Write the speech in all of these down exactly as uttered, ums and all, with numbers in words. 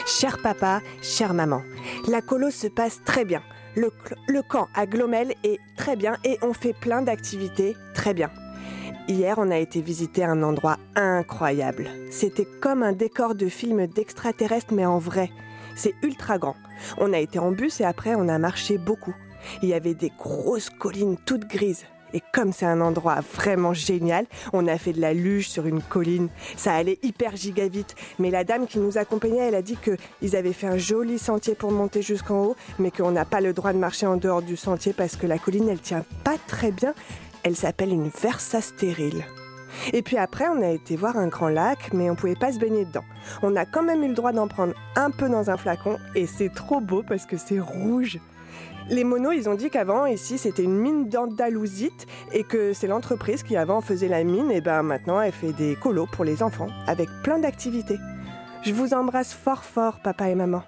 Cher papa, chère maman, la colo se passe très bien. Le, le camp à Glomel est très bien et on fait plein d'activités très bien. Hier, on a été visiter un endroit incroyable. C'était comme un décor de film d'extraterrestres, mais en vrai. C'est ultra grand. On a été en bus et après, on a marché beaucoup. Il y avait des grosses collines toutes grises. Et comme c'est un endroit vraiment génial, on a fait de la luge sur une colline. Ça allait hyper giga vite. Mais la dame qui nous accompagnait, elle a dit qu'ils avaient fait un joli sentier pour monter jusqu'en haut, mais qu'on n'a pas le droit de marcher en dehors du sentier parce que la colline, elle tient pas très bien. Elle s'appelle une versa stérile. Et puis après, on a été voir un grand lac, mais on pouvait pas se baigner dedans. On a quand même eu le droit d'en prendre un peu dans un flacon, et c'est trop beau parce que c'est rouge. Les monos, ils ont dit qu'avant, ici, c'était une mine d'andalusite et que c'est l'entreprise qui avant faisait la mine et ben maintenant, elle fait des colos pour les enfants avec plein d'activités. Je vous embrasse fort fort, papa et maman.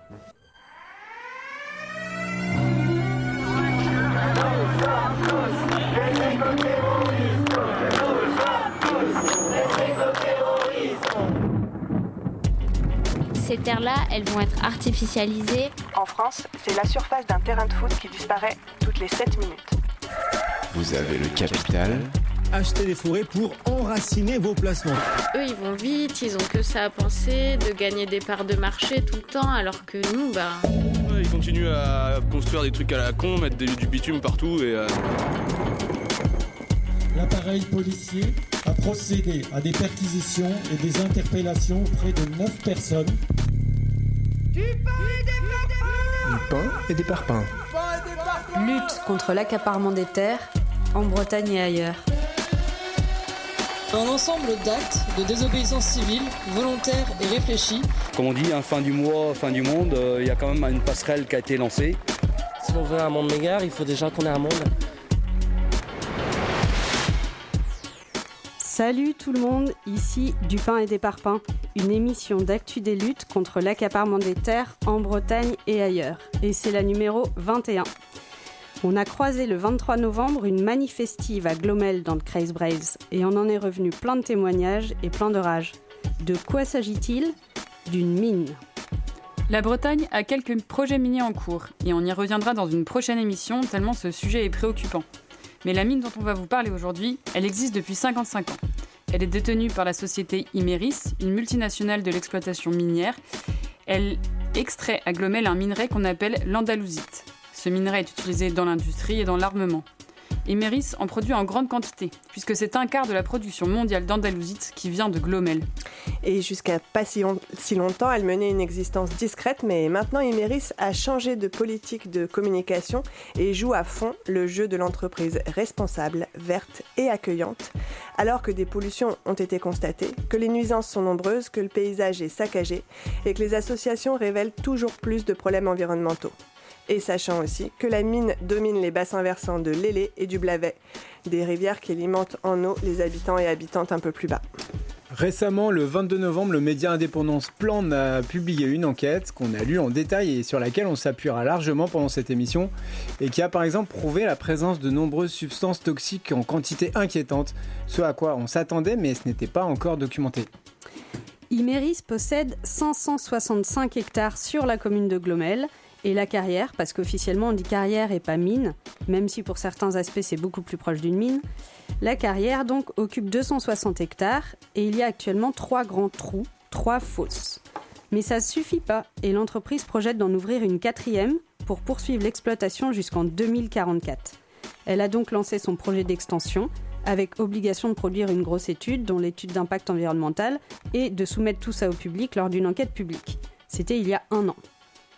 Ces terres-là, elles vont être artificialisées. En France, c'est la surface d'un terrain de foot qui disparaît toutes les sept minutes. Vous avez le capital. Achetez des forêts pour enraciner vos placements. Eux, ils vont vite, ils ont que ça à penser, de gagner des parts de marché tout le temps, alors que nous, bah... Ouais, ils continuent à construire des trucs à la con, mettre des, du bitume partout et... Euh... L'appareil policier a procédé à des perquisitions et des interpellations auprès de neuf personnes. Du pain et des parpaings Du pain et des parpaings. Lutte contre l'accaparement des terres, en Bretagne et ailleurs. Un ensemble d'actes de désobéissance civile, volontaire et réfléchis. Comme on dit, hein, fin du mois, fin du monde, il euh, y a quand même une passerelle qui a été lancée. Si on veut un monde meilleur, il faut déjà qu'on ait un monde. Salut tout le monde, ici Du pain et des parpaings, une émission d'actu des luttes contre l'accaparement des terres en Bretagne et ailleurs. Et c'est la numéro vingt et un. On a croisé le vingt-trois novembre une manifestive à Glomel dans le Kreis Breizh et on en est revenu plein de témoignages et plein de rage. De quoi s'agit-il ? D'une mine. La Bretagne a quelques projets miniers en cours et on y reviendra dans une prochaine émission tellement ce sujet est préoccupant. Mais la mine dont on va vous parler aujourd'hui, elle existe depuis cinquante-cinq ans. Elle est détenue par la société Imerys, une multinationale de l'exploitation minière. Elle extrait à Glomel un minerai qu'on appelle l'andalusite. Ce minerai est utilisé dans l'industrie et dans l'armement. Imerys en produit en grande quantité, puisque c'est un quart de la production mondiale d'andalusite qui vient de Glomel. Et jusqu'à pas si, on, si longtemps, elle menait une existence discrète, mais maintenant Imerys a changé de politique de communication et joue à fond le jeu de l'entreprise responsable, verte et accueillante, alors que des pollutions ont été constatées, que les nuisances sont nombreuses, que le paysage est saccagé et que les associations révèlent toujours plus de problèmes environnementaux. Et sachant aussi que la mine domine les bassins versants de l'Élé et du Blavet, des rivières qui alimentent en eau les habitants et habitantes un peu plus bas. Récemment, le vingt-deux novembre, le média indépendant Spland a publié une enquête qu'on a lue en détail et sur laquelle on s'appuiera largement pendant cette émission et qui a par exemple prouvé la présence de nombreuses substances toxiques en quantité inquiétante, ce à quoi on s'attendait mais ce n'était pas encore documenté. Imerys possède cinq cent soixante-cinq hectares sur la commune de Glomel. Et la carrière, parce qu'officiellement on dit carrière et pas mine, même si pour certains aspects c'est beaucoup plus proche d'une mine, la carrière donc occupe deux cent soixante hectares et il y a actuellement trois grands trous, trois fosses. Mais ça ne suffit pas et l'entreprise projette d'en ouvrir une quatrième pour poursuivre l'exploitation jusqu'en deux mille quarante-quatre. Elle a donc lancé son projet d'extension avec obligation de produire une grosse étude, dont l'étude d'impact environnemental, et de soumettre tout ça au public lors d'une enquête publique. C'était il y a un an.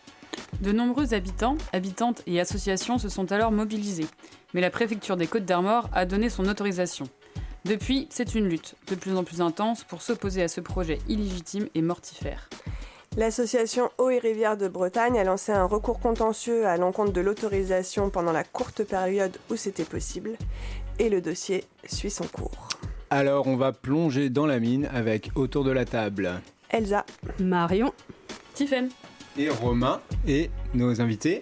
De nombreux habitants, habitantes et associations se sont alors mobilisés, mais la préfecture des Côtes-d'Armor a donné son autorisation. Depuis, c'est une lutte de plus en plus intense pour s'opposer à ce projet illégitime et mortifère. L'association Eau et Rivières de Bretagne a lancé un recours contentieux à l'encontre de l'autorisation pendant la courte période où c'était possible, et le dossier suit son cours. Alors on va plonger dans la mine avec autour de la table Elsa, Marion, Tiffaine et Romain et nos invités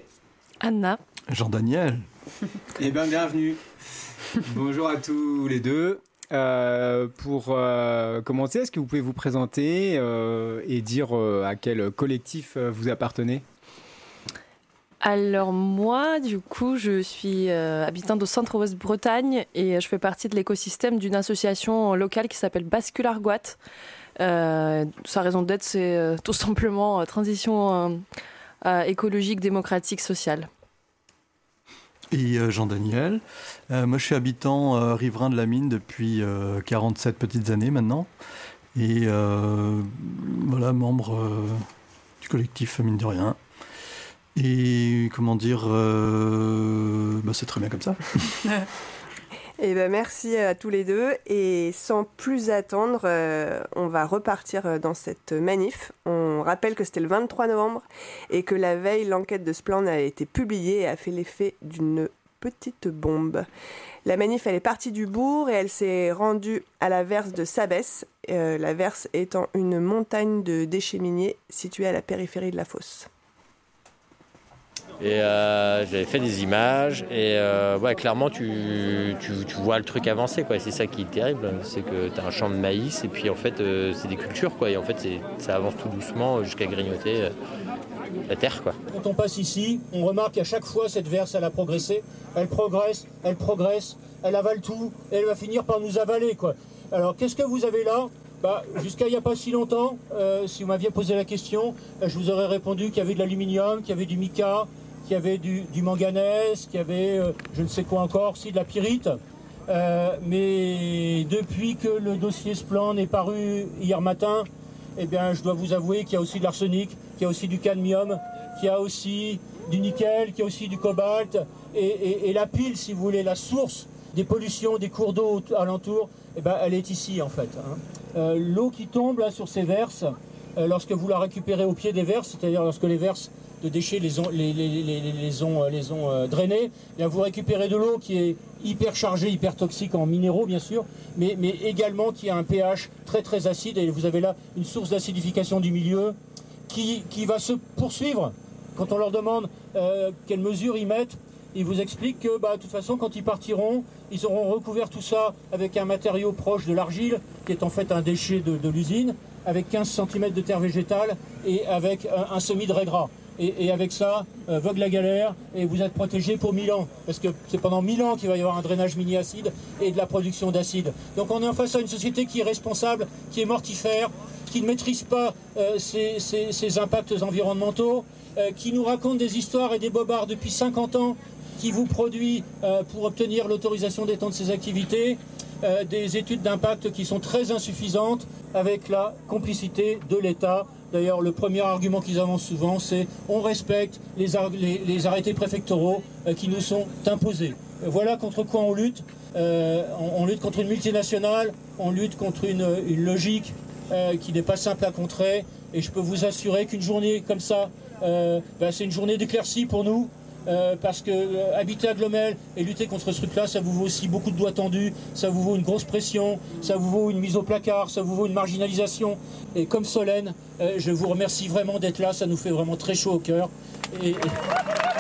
Anna, Jean-Daniel. Eh bien bienvenue. Bonjour à tous les deux. Euh, pour euh, commencer, est-ce que vous pouvez vous présenter euh, et dire euh, à quel collectif euh, vous appartenez ? Alors moi, du coup, je suis euh, habitante de Centre-Ouest-Bretagne et je fais partie de l'écosystème d'une association locale qui s'appelle Bascule Argoat. Euh, sa raison d'être, c'est euh, tout simplement euh, transition euh, euh, écologique, démocratique, sociale. Et euh, Jean-Daniel, euh, moi je suis habitant euh, riverain de la mine depuis euh, quarante-sept petites années maintenant. Et euh, voilà, membre euh, du collectif Mine de Rien. Et comment dire, euh, bah c'est très bien comme ça. Et ben merci à tous les deux. Et sans plus attendre, euh, on va repartir dans cette manif. On rappelle que c'était le vingt-trois novembre et que la veille, l'enquête de Splan a été publiée et a fait l'effet d'une petite bombe. La manif, elle est partie du bourg et elle s'est rendue à la Verse de Sabès. Euh, la Verse étant une montagne de déchets miniers située à la périphérie de la fosse. Et euh, j'avais fait des images et euh, ouais, clairement tu, tu, tu vois le truc avancer, quoi. C'est ça qui est terrible, c'est que tu as un champ de maïs et puis en fait euh, c'est des cultures, quoi. Et en fait c'est, ça avance tout doucement jusqu'à grignoter euh, la terre, quoi. Quand on passe ici, on remarque qu'à chaque fois cette verse elle a progressé, elle progresse, elle progresse, elle avale tout et elle va finir par nous avaler, quoi. Alors qu'est-ce que vous avez là ? Bah, jusqu'à il n'y a pas si longtemps, euh, si vous m'aviez posé la question, euh, je vous aurais répondu qu'il y avait de l'aluminium, qu'il y avait du mica, qu'il y avait du, du manganèse, qu'il y avait euh, je ne sais quoi encore, si de la pyrite. Euh, mais depuis que le dossier Splan est paru hier matin, eh bien, je dois vous avouer qu'il y a aussi de l'arsenic, qu'il y a aussi du cadmium, qu'il y a aussi du nickel, qu'il y a aussi du cobalt. Et, et, et la pile, si vous voulez, la source des pollutions, des cours d'eau alentour, eh ben, elle est ici en fait. Hein. Euh, l'eau qui tombe là sur ces verses, euh, lorsque vous la récupérez au pied des verses, c'est-à-dire lorsque les verses de déchets les ont, les, les, les, les, les ont, les ont euh, drainés, eh bien, vous récupérez de l'eau qui est hyper chargée, hyper toxique en minéraux bien sûr, mais, mais également qui a un pH très très acide, et vous avez là une source d'acidification du milieu qui, qui va se poursuivre. Quand on leur demande euh, quelles mesures ils mettent, ils vous expliquent que bah, de toute façon quand ils partiront, ils auront recouvert tout ça avec un matériau proche de l'argile, qui est en fait un déchet de, de l'usine, avec quinze centimètres de terre végétale et avec un, un semis de raie gras. Et, et avec ça, euh, vogue la galère, et vous êtes protégé pour mille ans. Parce que c'est pendant mille ans qu'il va y avoir un drainage mini-acide et de la production d'acide. Donc on est en face à une société qui est responsable, qui est mortifère, qui ne maîtrise pas euh, ses, ses, ses impacts environnementaux, euh, qui nous raconte des histoires et des bobards depuis cinquante ans, qui vous produit, euh, pour obtenir l'autorisation d'étendre ses activités, euh, des études d'impact qui sont très insuffisantes, avec la complicité de l'État. D'ailleurs, le premier argument qu'ils avancent souvent, c'est on respecte les, ar- les, les arrêtés préfectoraux euh, qui nous sont imposés. Voilà contre quoi on lutte. Euh, on, on lutte contre une multinationale, on lutte contre une, une logique euh, qui n'est pas simple à contrer. Et je peux vous assurer qu'une journée comme ça, euh, bah, c'est une journée d'éclaircie pour nous. Euh, parce que euh, habiter à Glomel et lutter contre ce truc-là, ça vous vaut aussi beaucoup de doigts tendus, ça vous vaut une grosse pression, ça vous vaut une mise au placard, ça vous vaut une marginalisation. Et comme Solène, euh, je vous remercie vraiment d'être là, ça nous fait vraiment très chaud au cœur. Et, et...